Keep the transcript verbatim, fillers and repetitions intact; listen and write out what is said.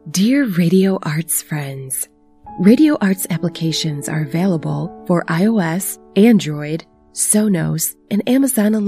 Dear Radio Arts friends, Radio Arts applications are available for iOS, Android, Sonos, and Amazon Alexa.